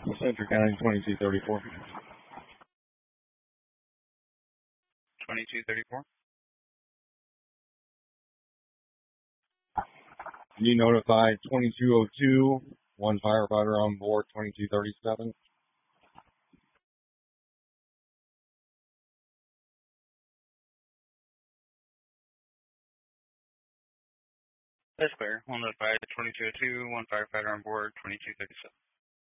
Central County 2234. 2234. You notified 2202, one firefighter on board 2237. That's clear. We'll notify 2202, one firefighter on board 2237.